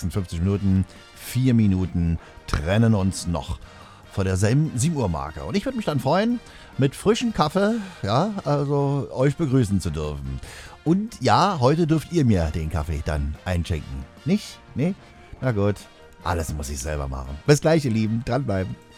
56 Minuten, 4 Minuten trennen uns noch vor der 7 Uhr Marke. Und ich würde mich dann freuen, mit frischem Kaffee, ja, also euch begrüßen zu dürfen. Und ja, heute dürft ihr mir den Kaffee dann einschenken. Nicht? Nee? Na gut, alles muss ich selber machen. Bis gleich, ihr Lieben, dranbleiben.